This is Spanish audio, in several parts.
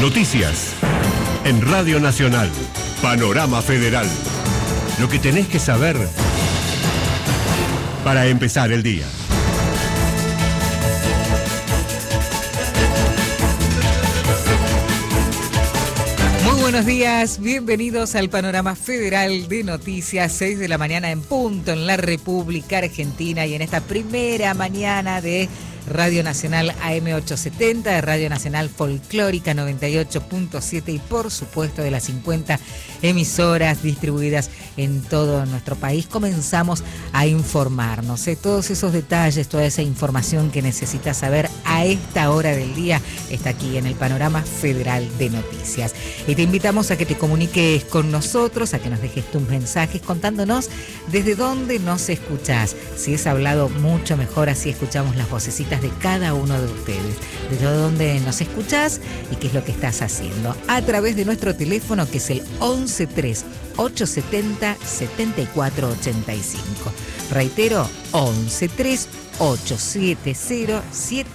Noticias. En Radio Nacional. Panorama Federal. Lo que tenés que saber para empezar el día. Muy buenos días, bienvenidos al Panorama Federal de Noticias, 6 de la mañana en punto en la República Argentina y en esta primera mañana de Radio Nacional AM870, de Radio Nacional Folclórica 98.7 y por supuesto de las 50 emisoras distribuidas en todo nuestro país. Comenzamos a informarnos, todos esos detalles, toda esa información que necesitas saber a esta hora del día está aquí en el Panorama Federal de Noticias. Y te invitamos a que te comuniques con nosotros, a que nos dejes tus mensajes contándonos desde dónde nos escuchás. Si es hablado, mucho mejor, así escuchamos las vocecitas de cada uno de ustedes, desde dónde nos escuchás y qué es lo que estás haciendo, a través de nuestro teléfono que es el 113 870 7485. Reitero, 113 870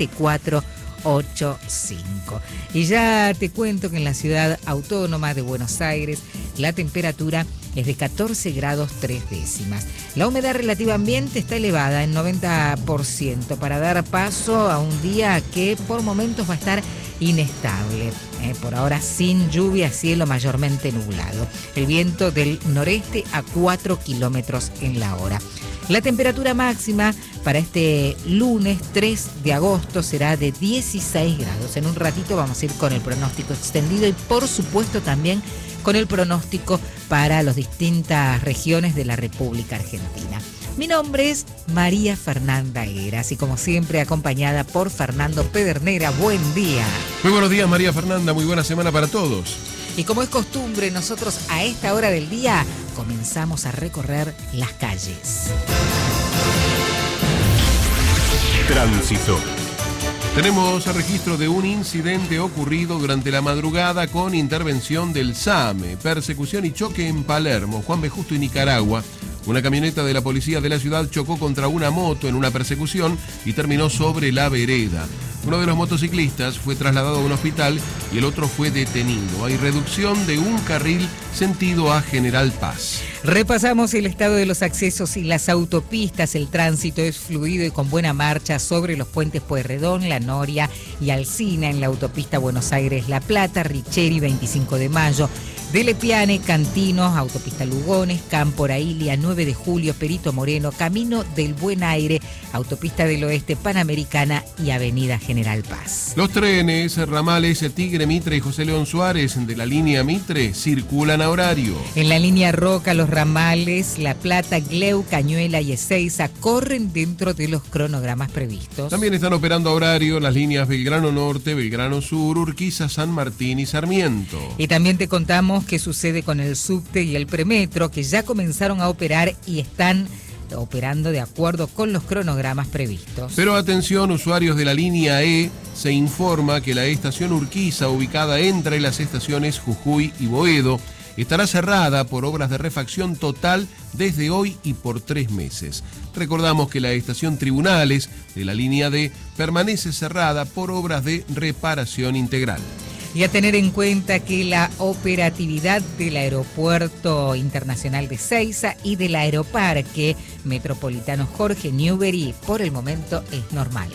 7485. Y ya te cuento que en la ciudad autónoma de Buenos Aires la temperatura es de 14 grados 3 décimas. La humedad relativa ambiente está elevada en 90% para dar paso a un día que por momentos va a estar inestable. Por ahora sin lluvia, cielo mayormente nublado. El viento del noreste a 4 kilómetros en la hora. La temperatura máxima para este lunes 3 de agosto será de 16 grados. En un ratito vamos a ir con el pronóstico extendido y por supuesto también con el pronóstico para las distintas regiones de la República Argentina. Mi nombre es María Fernanda Heras y como siempre acompañada por Fernando Pedernera. Buen día. Muy buenos días, María Fernanda, muy buena semana para todos. Y como es costumbre, nosotros a esta hora del día comenzamos a recorrer las calles. Tránsito. Tenemos el registro de un incidente ocurrido durante la madrugada con intervención del SAME, persecución y choque en Palermo, Juan B. Justo y Nicaragua. Una camioneta de la policía de la ciudad chocó contra una moto en una persecución y terminó sobre la vereda. Uno de los motociclistas fue trasladado a un hospital y el otro fue detenido. Hay reducción de un carril sentido a General Paz. Repasamos el estado de los accesos y las autopistas. El tránsito es fluido y con buena marcha sobre los puentes Pueyrredón, La Noria y Alsina en la autopista Buenos Aires-La Plata, Richeri 25 de Mayo. De Lepiane, Cantinos, Autopista Lugones, Campo Raília, 9 de Julio, Perito Moreno, Camino del Buen Aire, Autopista del Oeste, Panamericana y Avenida General Paz. Los trenes, ramales Tigre, Mitre y José León Suárez de la línea Mitre circulan a horario. En la línea Roca, los ramales La Plata, Gleu, Cañuela y Ezeiza corren dentro de los cronogramas previstos. También están operando a horario las líneas Belgrano Norte, Belgrano Sur, Urquiza, San Martín y Sarmiento. Y también te contamos qué sucede con el subte y el premetro, que ya comenzaron a operar y están operando de acuerdo con los cronogramas previstos. Pero atención, usuarios de la línea E, se informa que la estación Urquiza, ubicada entre las estaciones Jujuy y Boedo, estará cerrada por obras de refacción total desde hoy y por 3 meses. Recordamos que la estación Tribunales de la línea D permanece cerrada por obras de reparación integral. Y a tener en cuenta que la operatividad del Aeropuerto Internacional de Ezeiza y del Aeroparque Metropolitano Jorge Newbery por el momento es normal.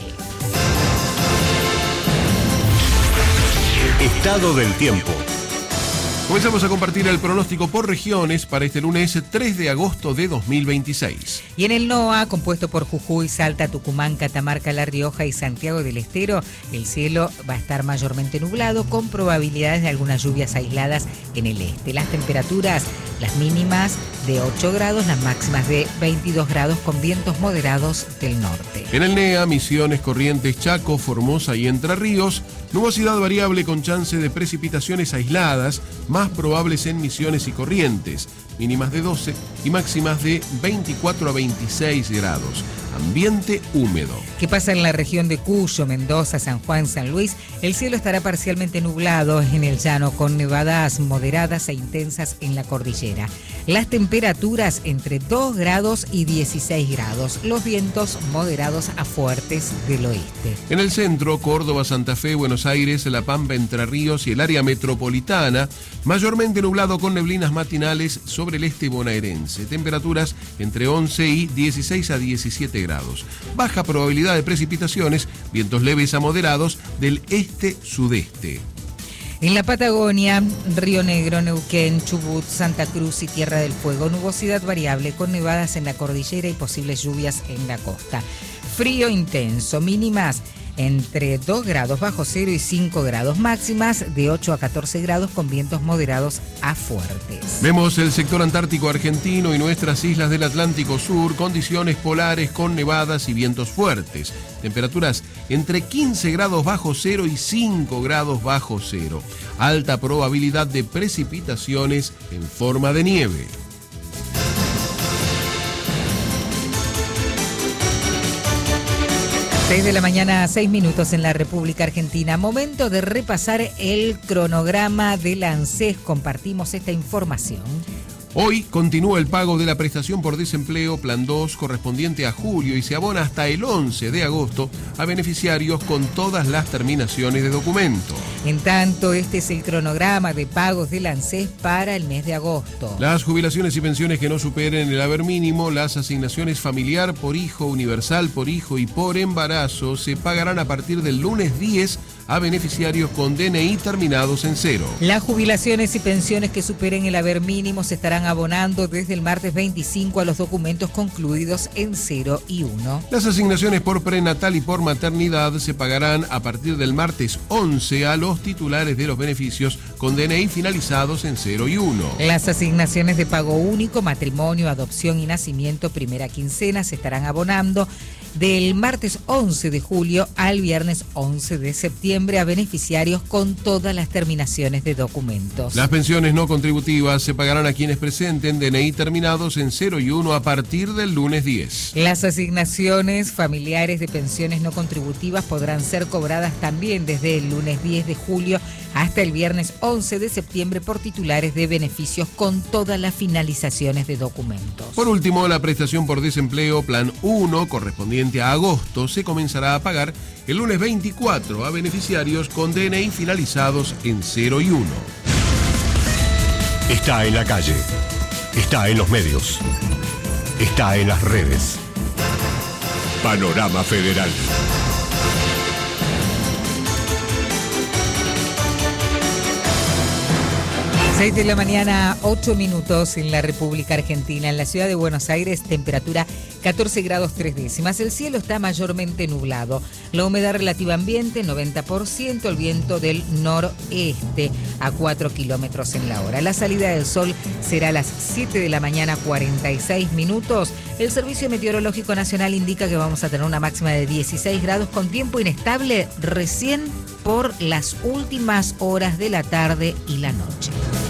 Estado del tiempo. Comenzamos a compartir el pronóstico por regiones para este lunes 3 de agosto de 2026. Y en el NOA, compuesto por Jujuy, Salta, Tucumán, Catamarca, La Rioja y Santiago del Estero, el cielo va a estar mayormente nublado con probabilidades de algunas lluvias aisladas en el este. Las temperaturas, las mínimas de 8 grados, las máximas de 22 grados con vientos moderados del norte. En el NEA, Misiones, Corrientes, Chaco, Formosa y Entre Ríos, nubosidad variable con chance de precipitaciones aisladas, más probables en Misiones y Corrientes, mínimas de 12 y máximas de 24 a 26 grados. ambiente húmedo. ¿Qué pasa en la región de Cuyo, Mendoza, San Juan, San Luis? El cielo estará parcialmente nublado en el llano, con nevadas moderadas e intensas en la cordillera. Las temperaturas entre 2 grados y 16 grados. Los vientos moderados a fuertes del oeste. En el centro, Córdoba, Santa Fe, Buenos Aires, La Pampa, Entre Ríos y el área metropolitana, mayormente nublado con neblinas matinales sobre el este bonaerense. Temperaturas entre 11 y 16 a 17 grados. Baja probabilidad de precipitaciones, vientos leves a moderados del este-sudeste. En la Patagonia, Río Negro, Neuquén, Chubut, Santa Cruz y Tierra del Fuego, nubosidad variable con nevadas en la cordillera y posibles lluvias en la costa. Frío intenso, mínimas entre 2 grados bajo cero y 5 grados, máximas de 8 a 14 grados con vientos moderados a fuertes. Vemos el sector antártico argentino y nuestras islas del Atlántico Sur, condiciones polares con nevadas y vientos fuertes. Temperaturas entre 15 grados bajo cero y 5 grados bajo cero. Alta probabilidad de precipitaciones en forma de nieve. 6 de la mañana, 6 minutos en la República Argentina. Momento de repasar el cronograma del ANSES. Compartimos esta información. Hoy continúa el pago de la prestación por desempleo Plan 2 correspondiente a julio y se abona hasta el 11 de agosto a beneficiarios con todas las terminaciones de documento. En tanto, este es el cronograma de pagos del ANSES para el mes de agosto. Las jubilaciones y pensiones que no superen el haber mínimo, las asignaciones familiar por hijo, universal por hijo y por embarazo se pagarán a partir del lunes 10 a beneficiarios con DNI terminados en 0. Las jubilaciones y pensiones que superen el haber mínimo se estarán abonando desde el martes 25 a los documentos concluidos en 0 y 1. Las asignaciones por prenatal y por maternidad se pagarán a partir del martes 11 a los titulares de los beneficios con DNI finalizados en 0 y 1. Las asignaciones de pago único, matrimonio, adopción y nacimiento, primera quincena, se estarán abonando del martes 11 de julio al viernes 11 de septiembre a beneficiarios con todas las terminaciones de documentos. Las pensiones no contributivas se pagarán a quienes presenten DNI terminados en 0 y 1 a partir del lunes 10. Las asignaciones familiares de pensiones no contributivas podrán ser cobradas también desde el lunes 10 de julio hasta el viernes 11 de septiembre por titulares de beneficios con todas las finalizaciones de documentos. Por último, la prestación por desempleo Plan 1 correspondiente a agosto se comenzará a pagar el lunes 24 a beneficiarios con DNI finalizados en 0 y 1. Está en la calle, está en los medios, está en las redes. Panorama Federal. 6 de la mañana, 8 minutos en la República Argentina. En la ciudad de Buenos Aires, temperatura 14 grados 3 décimas. El cielo está mayormente nublado. La humedad relativa ambiente, 90%. El viento del noroeste a 4 kilómetros en la hora. La salida del sol será a las 7 de la mañana, 46 minutos. El Servicio Meteorológico Nacional indica que vamos a tener una máxima de 16 grados con tiempo inestable recién por las últimas horas de la tarde y la noche.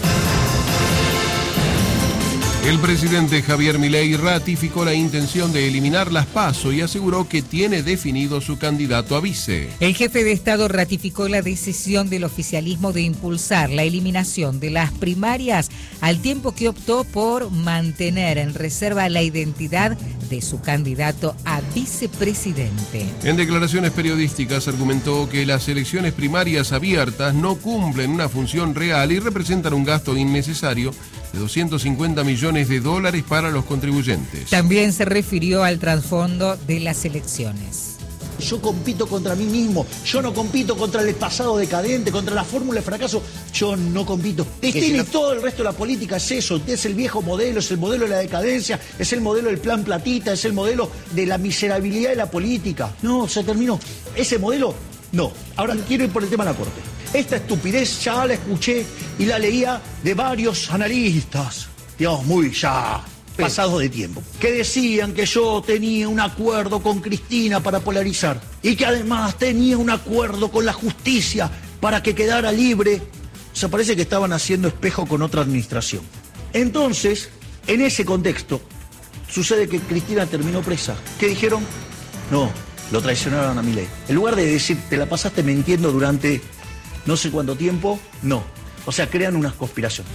El presidente Javier Milei ratificó la intención de eliminar las PASO y aseguró que tiene definido su candidato a vice. El jefe de Estado ratificó la decisión del oficialismo de impulsar la eliminación de las primarias al tiempo que optó por mantener en reserva la identidad de su candidato a vicepresidente. En declaraciones periodísticas argumentó que las elecciones primarias abiertas no cumplen una función real y representan un gasto innecesario de 250 millones de dólares para los contribuyentes. También se refirió al trasfondo de las elecciones. Yo compito contra mí mismo, yo no compito contra el pasado decadente, contra la fórmula de fracaso, yo no compito. Y todo el resto de la política es eso, es el viejo modelo, es el modelo de la decadencia, es el modelo del plan platita, es el modelo de la miserabilidad de la política. No, se terminó. Ese modelo, no. Ahora quiero ir por el tema de la Corte. Esta estupidez ya la escuché y la leía de varios analistas, digamos, muy ya pasados de tiempo, que decían que yo tenía un acuerdo con Cristina para polarizar y que además tenía un acuerdo con la justicia para que quedara libre. O sea, parece que estaban haciendo espejo con otra administración. Entonces, en ese contexto, Sucede que Cristina terminó presa. ¿Qué dijeron? No, lo traicionaron a Milei. En lugar de decir, te la pasaste mintiendo durante no sé cuánto tiempo, no. O sea, crean unas conspiraciones.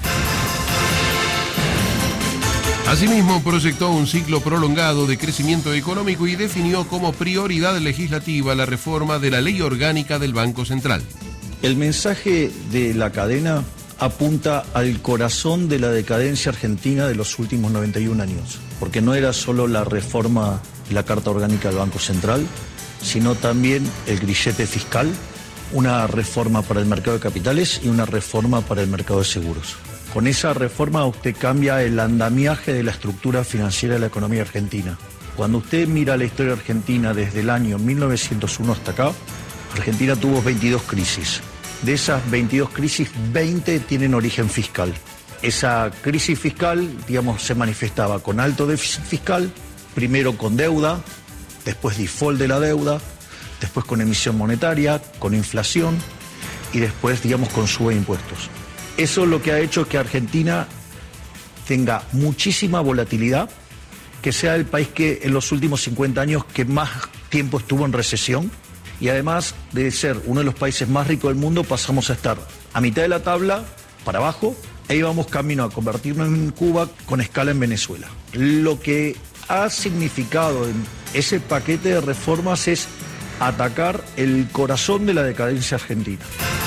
Asimismo, proyectó un ciclo prolongado de crecimiento económico y definió como prioridad legislativa la reforma de la Ley Orgánica del Banco Central. El mensaje de la cadena apunta al corazón de la decadencia argentina de los últimos 91 años, porque no era solo la reforma de la Carta Orgánica del Banco Central, sino también el grillete fiscal, una reforma para el mercado de capitales y una reforma para el mercado de seguros. Con esa reforma usted cambia el andamiaje de la estructura financiera de la economía argentina. Cuando usted mira la historia argentina desde el año 1901 hasta acá, Argentina tuvo 22 crisis. De esas 22 crisis, 20 tienen origen fiscal. Esa crisis fiscal, digamos, se manifestaba con alto déficit fiscal, primero con deuda, después default de la deuda, después con emisión monetaria, con inflación y después, digamos, con suba de impuestos. Eso es lo que ha hecho que Argentina tenga muchísima volatilidad, que sea el país que en los últimos 50 años que más tiempo estuvo en recesión, y además de ser uno de los países más ricos del mundo, pasamos a estar a mitad de la tabla, para abajo, e íbamos camino a convertirnos en Cuba con escala en Venezuela. Lo que ha significado en ese paquete de reformas es atacar el corazón de la decadencia argentina.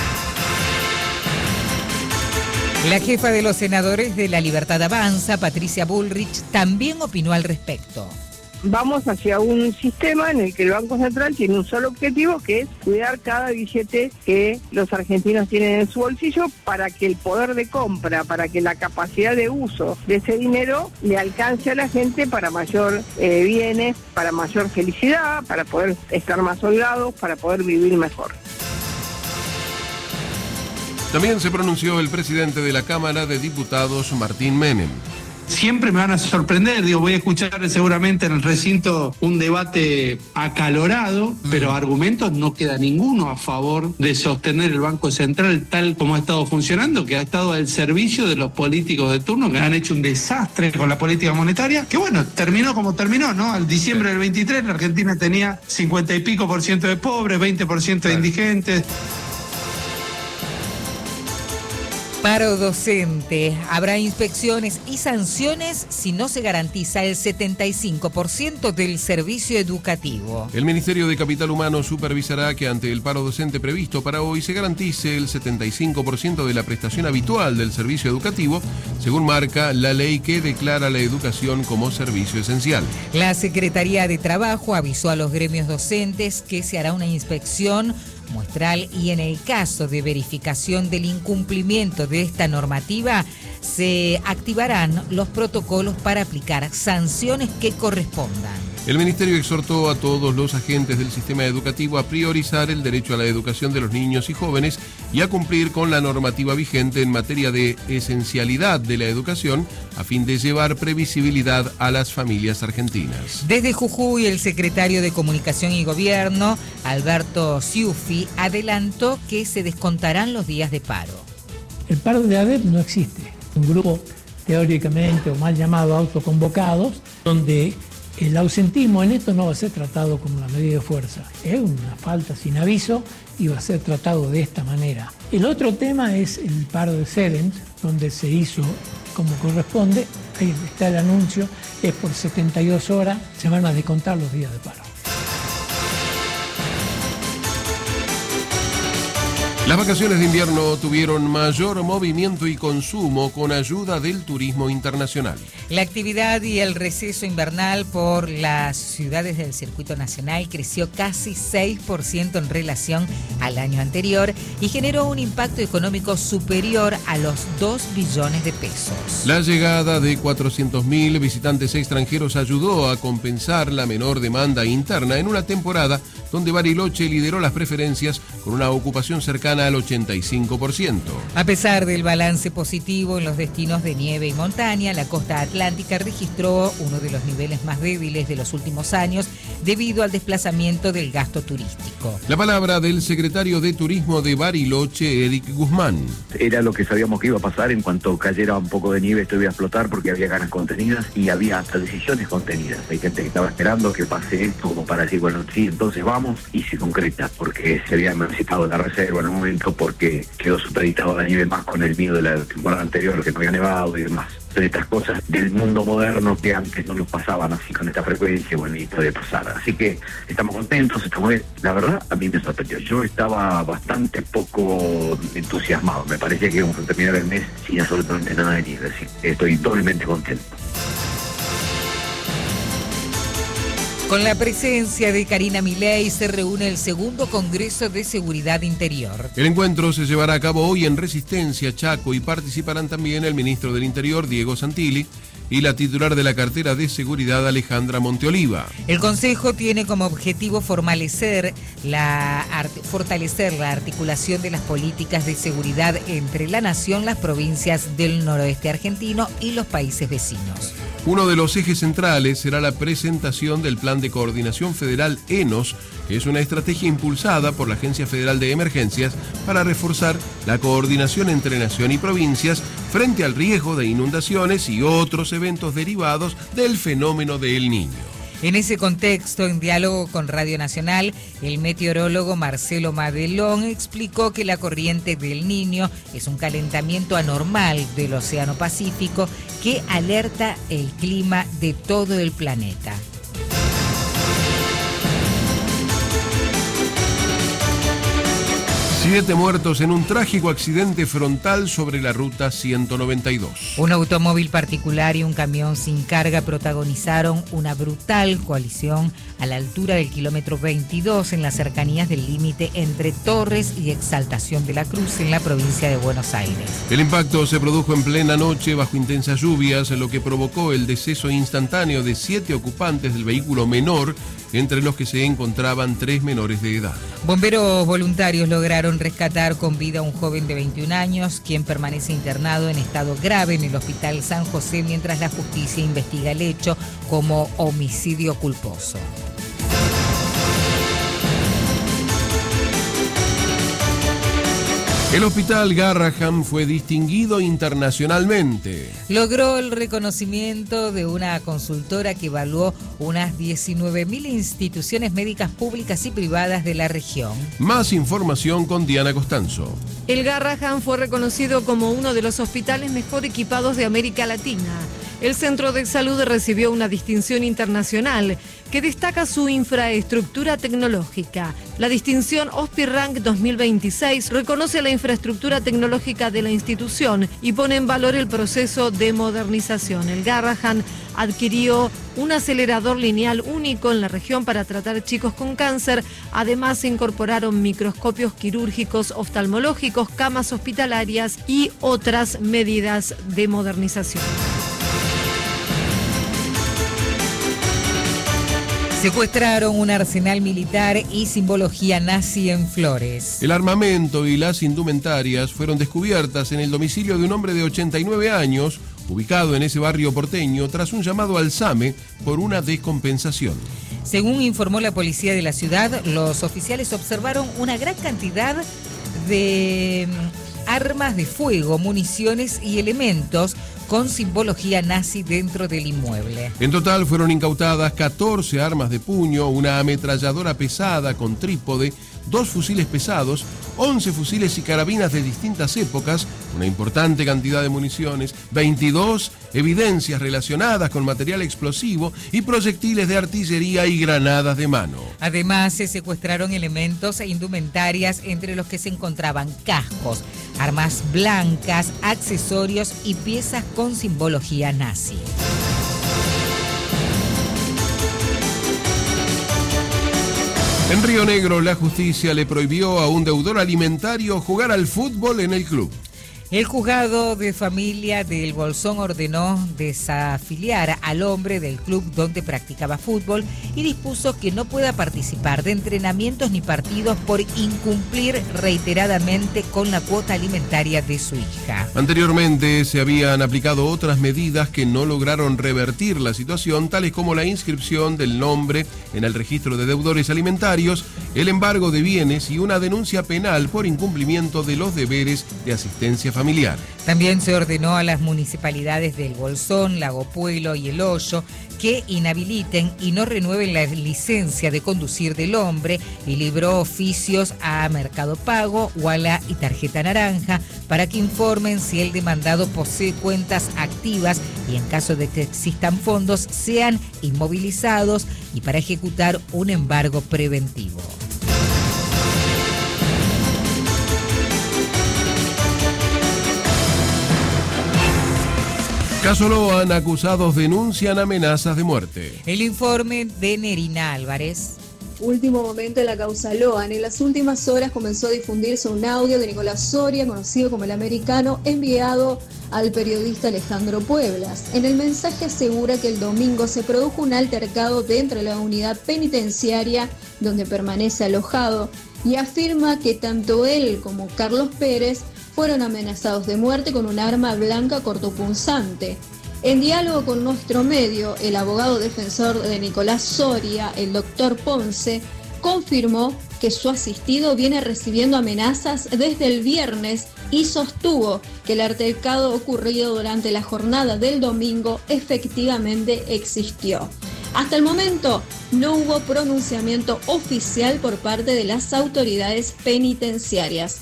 La jefa de los senadores de La Libertad Avanza, Patricia Bullrich, también opinó al respecto. Vamos hacia un sistema en el que el Banco Central tiene un solo objetivo, que es cuidar cada billete que los argentinos tienen en su bolsillo para que el poder de compra, para que la capacidad de uso de ese dinero le alcance a la gente para mayor bienes, para mayor felicidad, para poder estar más holgados, para poder vivir mejor. También se pronunció el presidente de la Cámara de Diputados, Martín Menem. Siempre me van a sorprender, voy a escuchar seguramente en el recinto un debate acalorado, pero argumentos no queda ninguno a favor de sostener el Banco Central tal como ha estado funcionando, que ha estado al servicio de los políticos de turno, que han hecho un desastre con la política monetaria, que bueno, terminó como terminó, ¿no? Al diciembre del 23 la Argentina tenía 50 y pico % de pobres, 20% de indigentes. Paro docente. Habrá inspecciones y sanciones si no se garantiza el 75% del servicio educativo. El Ministerio de Capital Humano supervisará que ante el paro docente previsto para hoy se garantice el 75% de la prestación habitual del servicio educativo, según marca la ley que declara la educación como servicio esencial. La Secretaría de Trabajo avisó a los gremios docentes que se hará una inspección muestral y en el caso de verificación del incumplimiento de esta normativa se activarán los protocolos para aplicar sanciones que correspondan. El Ministerio exhortó a todos los agentes del sistema educativo a priorizar el derecho a la educación de los niños y jóvenes y a cumplir con la normativa vigente en materia de esencialidad de la educación a fin de llevar previsibilidad a las familias argentinas. Desde Jujuy, el secretario de Comunicación y Gobierno, Alberto Ciuffi, adelantó que se descontarán los días de paro. El paro de ADEP no existe. Un grupo teóricamente o mal llamado autoconvocados, donde el ausentismo en esto no va a ser tratado como una medida de fuerza. Es una falta sin aviso y va a ser tratado de esta manera. El otro tema es el paro de Sedent, donde se hizo como corresponde. Ahí está el anuncio, es por 72 horas, se van a descontar los días de paro. Las vacaciones de invierno tuvieron mayor movimiento y consumo con ayuda del turismo internacional. La actividad y el receso invernal por las ciudades del circuito nacional creció casi 6% en relación al año anterior y generó un impacto económico superior a los 2 billones de pesos. La llegada de 400.000 visitantes extranjeros ayudó a compensar la menor demanda interna en una temporada donde Bariloche lideró las preferencias con una ocupación cercana al 85%. A pesar del balance positivo en los destinos de nieve y montaña, la costa atlántica Atlántica registró uno de los niveles más débiles de los últimos años debido al desplazamiento del gasto turístico. La palabra del secretario de Turismo de Bariloche, Eric Guzmán. Era lo que sabíamos que iba a pasar. En cuanto cayera un poco de nieve, esto iba a explotar porque había ganas contenidas y había hasta decisiones contenidas. Hay gente que estaba esperando que pase esto como para decir, bueno, sí, entonces vamos, y se concreta, porque se había necesitado la reserva en un momento porque quedó supeditado a la nieve más con el miedo de la temporada anterior, que no había nevado y demás. De estas cosas del mundo moderno que antes no nos pasaban así con esta frecuencia, bueno, y puede pasar. Así que estamos contentos, la verdad a mí me sorprendió. Yo estaba bastante poco entusiasmado, me parecía que íbamos a terminar el mes sin absolutamente nada de nieve, así que estoy doblemente contento. Con la presencia de Karina Milei se reúne el segundo Congreso de Seguridad Interior. El encuentro se llevará a cabo hoy en Resistencia, Chaco, y participarán también el ministro del Interior, Diego Santilli, y la titular de la cartera de seguridad, Alejandra Monteoliva. El Consejo tiene como objetivo fortalecer la articulación de las políticas de seguridad entre la nación, las provincias del noroeste argentino y los países vecinos. Uno de los ejes centrales será la presentación del Plan de Coordinación Federal ENOS, que es una estrategia impulsada por la Agencia Federal de Emergencias para reforzar la coordinación entre nación y provincias frente al riesgo de inundaciones y otros eventos derivados del fenómeno del Niño. En ese contexto, en diálogo con Radio Nacional, el meteorólogo Marcelo Madelón explicó que la corriente del Niño es un calentamiento anormal del Océano Pacífico que alerta el clima de todo el planeta. Siete muertos en un trágico accidente frontal sobre la ruta 192. Un automóvil particular y un camión sin carga protagonizaron una brutal colisión a la altura del kilómetro 22 en las cercanías del límite entre Torres y Exaltación de la Cruz en la provincia de Buenos Aires. El impacto se produjo en plena noche bajo intensas lluvias, lo que provocó el deceso instantáneo de 7 ocupantes del vehículo menor, entre los que se encontraban 3 menores de edad. Bomberos voluntarios lograron rescatar con vida a un joven de 21 años, quien permanece internado en estado grave en el Hospital San José, mientras la justicia investiga el hecho como homicidio culposo. El Hospital Garrahan fue distinguido internacionalmente. Logró el reconocimiento de una consultora que evaluó unas 19.000 instituciones médicas públicas y privadas de la región. Más información con Diana Costanzo. El Garrahan fue reconocido como uno de los hospitales mejor equipados de América Latina. El centro de salud recibió una distinción internacional que destaca su infraestructura tecnológica. La distinción OSPI-Rank 2026 reconoce la infraestructura tecnológica de la institución y pone en valor el proceso de modernización. El Garrahan adquirió un acelerador lineal único en la región para tratar chicos con cáncer. Además, se incorporaron microscopios quirúrgicos, oftalmológicos, camas hospitalarias y otras medidas de modernización. Secuestraron un arsenal militar y simbología nazi en Flores. El armamento y las indumentarias fueron descubiertas en el domicilio de un hombre de 89 años, ubicado en ese barrio porteño, tras un llamado al SAME por una descompensación. Según informó la policía de la ciudad, los oficiales observaron una gran cantidad de armas de fuego, municiones y elementos con simbología nazi dentro del inmueble. En total fueron incautadas 14 armas de puño, una ametralladora pesada con trípode, 2 fusiles pesados, 11 fusiles y carabinas de distintas épocas, una importante cantidad de municiones, 22 evidencias relacionadas con material explosivo y proyectiles de artillería y granadas de mano. Además, se secuestraron elementos e indumentarias entre los que se encontraban cascos, armas blancas, accesorios y piezas con simbología nazi. En Río Negro, la justicia le prohibió a un deudor alimentario jugar al fútbol en el club. El juzgado de familia del Bolsón ordenó desafiliar al hombre del club donde practicaba fútbol y dispuso que no pueda participar de entrenamientos ni partidos por incumplir reiteradamente con la cuota alimentaria de su hija. Anteriormente se habían aplicado otras medidas que no lograron revertir la situación, tales como la inscripción del nombre en el registro de deudores alimentarios, el embargo de bienes y una denuncia penal por incumplimiento de los deberes de asistencia familiar. También se ordenó a las municipalidades del Bolsón, Lago Puelo y El Hoyo que inhabiliten y no renueven la licencia de conducir del hombre y libró oficios a Mercado Pago, Ualá y Tarjeta Naranja para que informen si el demandado posee cuentas activas y en caso de que existan fondos sean inmovilizados y para ejecutar un embargo preventivo. Caso Loan, acusados denuncian amenazas de muerte. El informe de Nerina Álvarez. Último momento de la causa Loan. En las últimas horas comenzó a difundirse un audio de Nicolás Soria, conocido como el Americano, enviado al periodista Alejandro Pueblas. En el mensaje asegura que el domingo se produjo un altercado dentro de la unidad penitenciaria donde permanece alojado y afirma que tanto él como Carlos Pérez fueron amenazados de muerte con un arma blanca cortopunzante. En diálogo con nuestro medio, el abogado defensor de Nicolás Soria, el doctor Ponce, confirmó que su asistido viene recibiendo amenazas desde el viernes y sostuvo que el altercado ocurrido durante la jornada del domingo efectivamente existió. Hasta el momento no hubo pronunciamiento oficial por parte de las autoridades penitenciarias.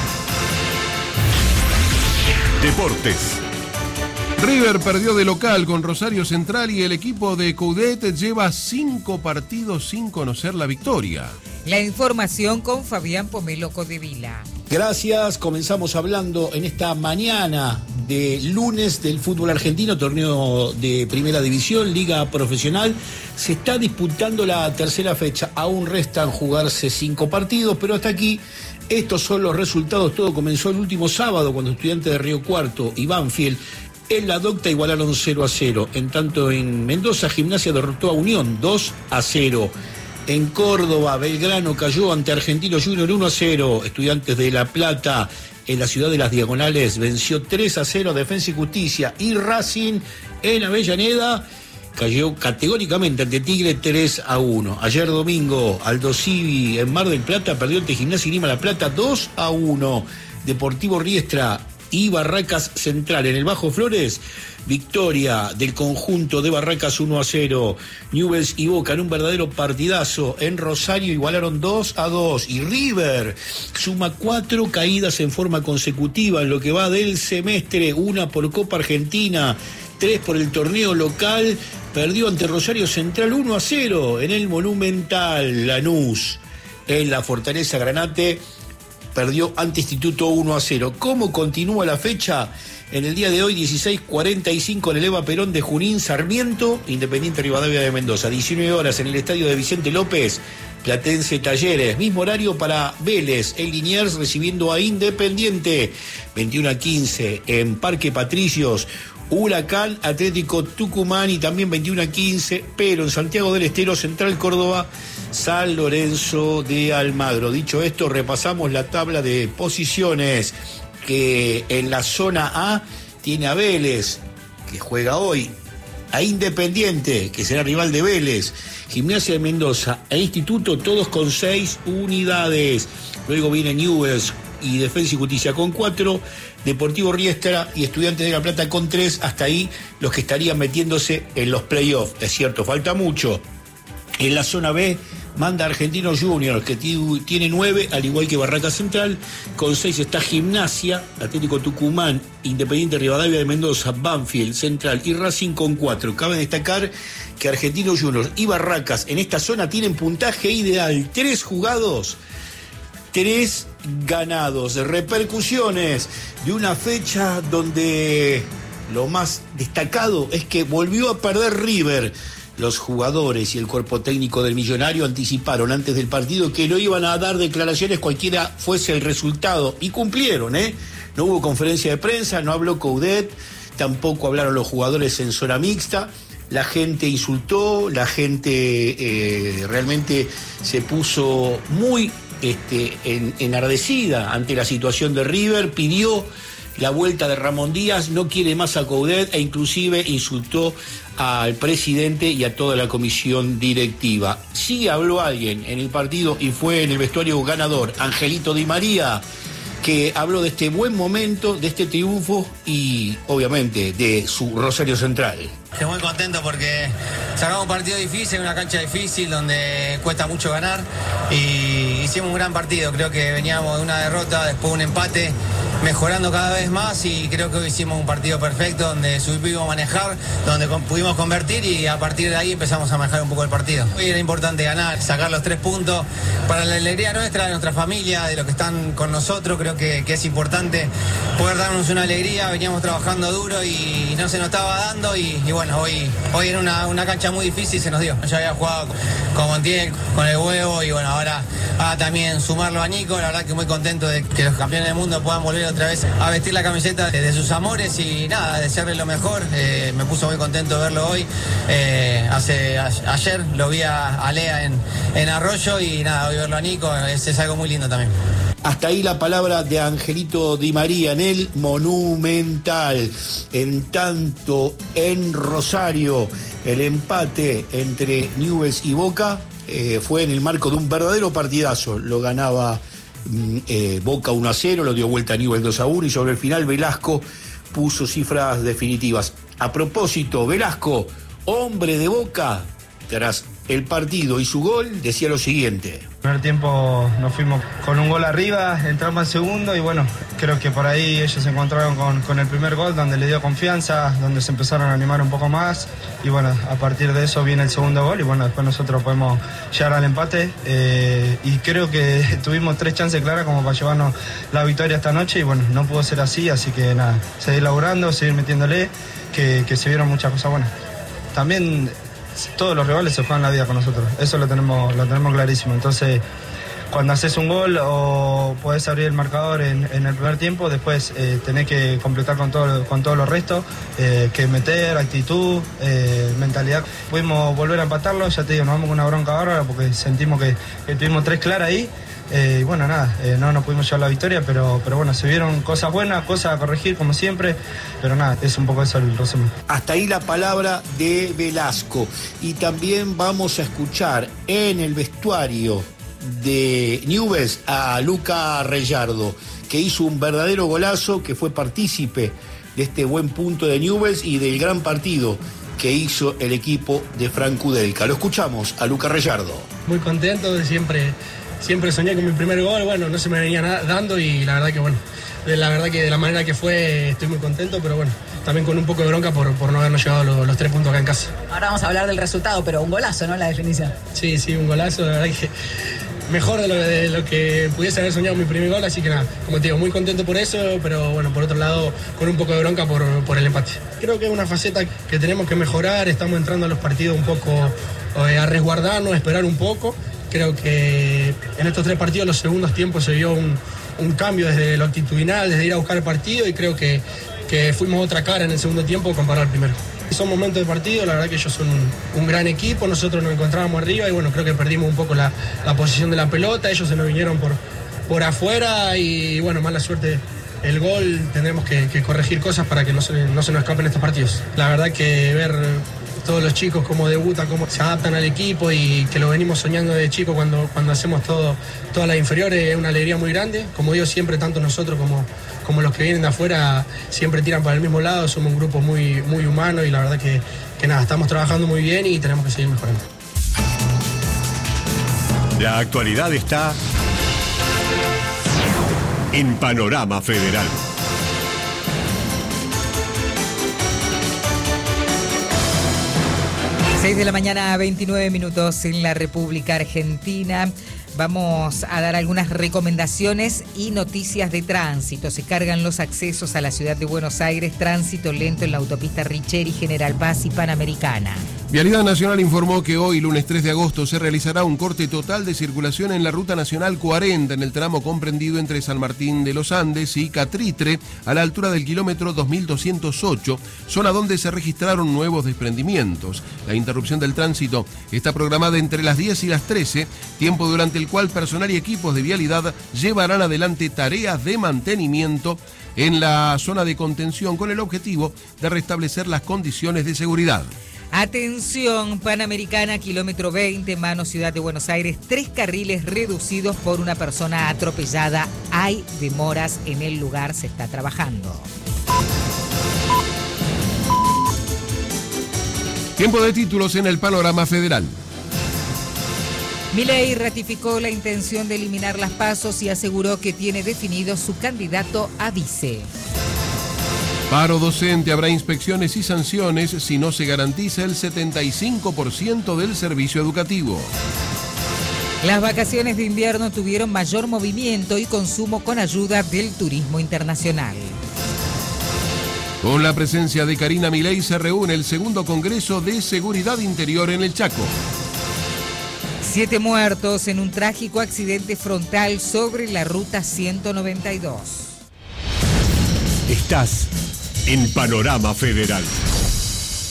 Deportes. River perdió de local con Rosario Central y el equipo de Coudet lleva 5 partidos sin conocer la victoria. La información con Fabián Pomelo Codevila. Gracias, comenzamos hablando en esta mañana de lunes del fútbol argentino, torneo de primera división, liga profesional. Se está disputando la tercera fecha, aún restan jugarse 5 partidos, pero hasta aquí estos son los resultados. Todo comenzó el último sábado cuando Estudiantes de Río Cuarto y Banfield en la Docta igualaron 0-0. En tanto en Mendoza, Gimnasia derrotó a Unión 2-0. En Córdoba, Belgrano cayó ante Argentino Junior 1-0. Estudiantes de La Plata en la ciudad de Las Diagonales venció 3-0 a Defensa y Justicia. Y Racing en Avellaneda cayó categóricamente ante Tigre 3-1. Ayer domingo, Aldo Civi en Mar del Plata perdió ante Gimnasia y Grima La Plata 2-1. Deportivo Riestra y Barracas Central en el Bajo Flores, victoria del conjunto de Barracas 1-0. Newell's y Boca en un verdadero partidazo. En Rosario igualaron 2-2 y River suma 4 caídas en forma consecutiva en lo que va del semestre, 1 por Copa Argentina, 3 por el torneo local. Perdió ante Rosario Central 1-0 en el Monumental. Lanús en la Fortaleza Granate perdió ante Instituto 1-0. ¿Cómo continúa la fecha? En el día de hoy, 16:45 en el Eva Perón de Junín, Sarmiento, Independiente Rivadavia de Mendoza. 19 horas en el estadio de Vicente López, Platense Talleres. Mismo horario para Vélez, en Liniers recibiendo a Independiente. 21:15 en Parque Patricios, Huracán Atlético Tucumán, y también 21:15, pero en Santiago del Estero, Central Córdoba, San Lorenzo de Almagro. Dicho esto, repasamos la tabla de posiciones, que en la zona A tiene a Vélez, que juega hoy, a Independiente, que será rival de Vélez, Gimnasia de Mendoza e Instituto, todos con 6 unidades. Luego viene Newell's y Defensa y Justicia con 4, Deportivo Riestra y Estudiantes de La Plata con 3, hasta ahí los que estarían metiéndose en los playoffs. Es cierto, falta mucho. En la zona B manda Argentino Junior, que tiene 9, al igual que Barraca Central. Con 6 está Gimnasia, Atlético Tucumán, Independiente Rivadavia de Mendoza, Banfield, Central y Racing con 4. Cabe destacar que Argentino Junior y Barracas en esta zona tienen puntaje ideal: 3 jugados, 3 ganados. Repercusiones de una fecha donde lo más destacado es que volvió a perder River. Los jugadores y el cuerpo técnico del Millonario anticiparon antes del partido que no iban a dar declaraciones cualquiera fuese el resultado, y cumplieron, No hubo conferencia de prensa, no habló Coudet, tampoco hablaron los jugadores en zona mixta. La gente insultó, la gente realmente se puso muy enardecida ante la situación de River, pidió la vuelta de Ramón Díaz, no quiere más a Coudet e inclusive insultó al presidente y a toda la comisión directiva. Sí habló alguien en el partido y fue en el vestuario ganador, Angelito Di María, que habló de este buen momento, de este triunfo y obviamente de su Rosario Central. Estoy muy contento porque sacamos un partido difícil, una cancha difícil donde cuesta mucho ganar y hicimos un gran partido. Creo que veníamos de una derrota, después un empate, mejorando cada vez más y creo que hoy hicimos un partido perfecto donde supimos manejar, donde pudimos convertir y a partir de ahí empezamos a manejar un poco el partido. Hoy era importante ganar, sacar los 3 puntos para la alegría nuestra, de nuestra familia, de los que están con nosotros. Creo que es importante poder darnos una alegría. Veníamos trabajando duro y no se nos estaba dando y bueno, hoy era una cancha muy difícil y se nos dio. Ya había jugado con Montiel, con el Huevo y bueno, ahora también sumarlo a Nico. La verdad que muy contento de que los campeones del mundo puedan volver otra vez a vestir la camiseta de sus amores y nada, desearle lo mejor. Me puso muy contento verlo hoy. Ayer lo vi a Lea en Arroyo y nada, hoy verlo a Nico es algo muy lindo también. Hasta ahí la palabra de Angelito Di María en el Monumental. En tanto, en Rosario, el empate entre Newell's y Boca fue en el marco de un verdadero partidazo. Lo ganaba Boca 1-0, lo dio vuelta a Newell's 2-1 y sobre el final Velasco puso cifras definitivas. A propósito, Velasco, hombre de Boca, tras el partido y su gol, decía lo siguiente. En el primer tiempo nos fuimos con un gol arriba, entramos al segundo y bueno, creo que por ahí ellos se encontraron con el primer gol donde le dio confianza, donde se empezaron a animar un poco más y bueno, a partir de eso viene el segundo gol y bueno, después nosotros podemos llegar al empate y creo que tuvimos 3 chances claras como para llevarnos la victoria esta noche y bueno, no pudo ser así que nada, seguir laburando, seguir metiéndole, que se vieron muchas cosas buenas. También todos los rivales se juegan la vida con nosotros, eso lo tenemos clarísimo. Entonces, cuando haces un gol o podés abrir el marcador en el primer tiempo, después tenés que completar con todo lo resto, que meter, actitud, mentalidad. Pudimos volver a empatarlo, ya te digo, nos vamos con una bronca bárbara porque sentimos que tuvimos 3 claras ahí. Y bueno, nada, no nos pudimos llevar la victoria, pero bueno, se vieron cosas buenas, cosas a corregir como siempre, pero nada, es un poco eso el resumen. Hasta ahí la palabra de Velasco. Y también vamos a escuchar en el vestuario de Newell's a Luca Rellardo, que hizo un verdadero golazo, que fue partícipe de este buen punto de Newell's y del gran partido que hizo el equipo de Frank Kudelka. Lo escuchamos a Luca Rellardo. Muy contento de Siempre soñé con mi primer gol, bueno, no se me venía dando y la verdad que de la manera que fue estoy muy contento, pero bueno, también con un poco de bronca por no habernos llevado los 3 puntos acá en casa. Ahora vamos a hablar del resultado, pero un golazo, ¿no? La definición. Sí, un golazo, la verdad que mejor de lo que pudiese haber soñado mi primer gol, así que nada, como te digo, muy contento por eso, pero bueno, por otro lado, con un poco de bronca por el empate. Creo que es una faceta que tenemos que mejorar, estamos entrando a los partidos un poco a resguardarnos, a esperar un poco. Creo que en estos 3 partidos, los segundos tiempos, se vio un cambio desde lo actitudinal, desde ir a buscar el partido y creo que fuimos otra cara en el segundo tiempo comparado al primero. Son momentos de partido, la verdad que ellos son un gran equipo, nosotros nos encontrábamos arriba y bueno, creo que perdimos un poco la posición de la pelota, ellos se nos vinieron por afuera y bueno, mala suerte el gol, tendremos que corregir cosas para que no se nos escapen estos partidos. La verdad que ver todos los chicos cómo debutan, cómo se adaptan al equipo y que lo venimos soñando de chico cuando hacemos todas las inferiores, es una alegría muy grande. Como digo siempre, tanto nosotros como los que vienen de afuera siempre tiran para el mismo lado, somos un grupo muy, muy humano y la verdad que nada, estamos trabajando muy bien y tenemos que seguir mejorando. La actualidad está en Panorama Federal. 6 de la mañana, 29 minutos en la República Argentina. Vamos a dar algunas recomendaciones y noticias de tránsito. Se cargan los accesos a la ciudad de Buenos Aires, tránsito lento en la autopista Richeri, General Paz y Panamericana. Vialidad Nacional informó que hoy, lunes 3 de agosto, se realizará un corte total de circulación en la Ruta Nacional 40, en el tramo comprendido entre San Martín de los Andes y Catritre, a la altura del kilómetro 2208, zona donde se registraron nuevos desprendimientos. La interrupción del tránsito está programada entre las 10 y las 13, tiempo durante el cual personal y equipos de vialidad llevarán adelante tareas de mantenimiento en la zona de contención con el objetivo de restablecer las condiciones de seguridad. Atención, Panamericana, kilómetro 20, mano Ciudad de Buenos Aires, 3 carriles reducidos por una persona atropellada. Hay demoras en el lugar, se está trabajando. Tiempo de títulos en el panorama federal. Milei ratificó la intención de eliminar las PASOs y aseguró que tiene definido su candidato a vice. Paro docente, habrá inspecciones y sanciones si no se garantiza el 75% del servicio educativo. Las vacaciones de invierno tuvieron mayor movimiento y consumo con ayuda del turismo internacional. Con la presencia de Karina Milei se reúne el segundo Congreso de Seguridad Interior en el Chaco. 7 muertos en un trágico accidente frontal sobre la ruta 192. Estás en Panorama Federal.